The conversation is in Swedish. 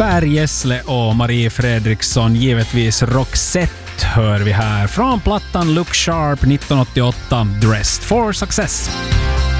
Per Gessle och Marie Fredriksson, givetvis Roxette hör vi här från plattan Look Sharp 1988, Dressed for Success.